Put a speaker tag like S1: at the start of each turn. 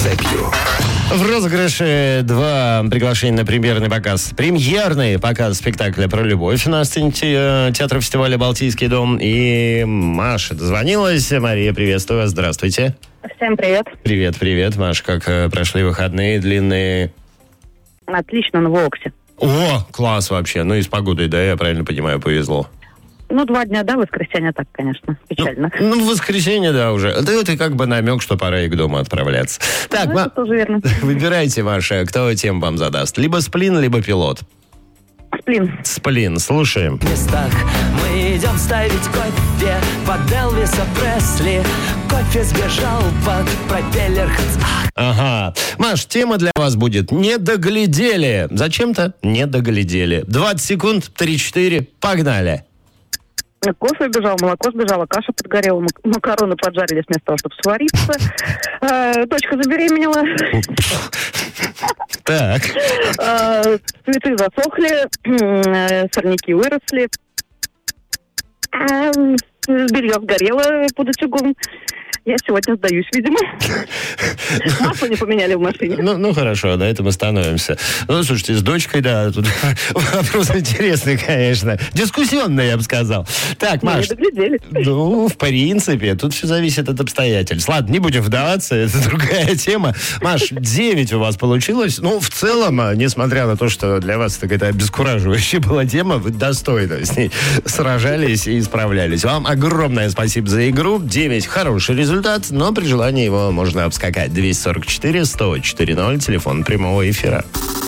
S1: цепью.
S2: В розыгрыше 2 приглашения на премьерный показ спектакля про любовь на сцене театра фестиваля «Балтийский дом». И Маша дозвонилась. Мария, приветствую вас. Здравствуйте.
S3: Всем привет.
S2: Привет. Маша, как прошли выходные длинные?
S3: Отлично, на Воксе.
S2: О, класс вообще. Ну и с погодой, да, я правильно понимаю, повезло.
S3: 2 дня, да, воскресенье так, конечно, печально.
S2: Ну, в воскресенье, да, уже. Да это как бы намек, что пора и к дому отправляться. Так,
S3: это тоже верно.
S2: Выбирайте, Маша, кто тему вам задаст. Либо сплин, либо пилот. Сплин, слушаем.
S4: В местах мы идем ставить кофе под Элвиса Пресли. Кофе сбежал под пропеллер.
S2: Ага. Маш, тема для вас будет «Не доглядели». Зачем-то не доглядели. 20 секунд, 3-4, погнали.
S3: Кофе сбежал, молоко сбежало, каша подгорела, макароны поджарились вместо того, чтобы свариться. Дочка забеременела.
S2: Так.
S3: Цветы засохли, сорняки выросли. Белье сгорело под утюгом. Я сегодня сдаюсь, видимо. Масло не поменяли в машине.
S2: Ну, хорошо, на этом остановимся. Ну, слушайте, с дочкой, да, тут вопрос интересный, конечно. Дискуссионный, я бы сказал. Так, Маш.
S3: Не доглядели.
S2: Ну, в принципе, тут все зависит от обстоятельств. Ладно, не будем вдаваться, это другая тема. Маш, 9 у вас получилось. Ну, в целом, несмотря на то, что для вас такая обескураживающая была тема, вы достойно с ней сражались и справлялись. Вам огромное спасибо за игру. 9 хороший результат, но при желании его можно обскакать. 244-104-0, телефон прямого эфира.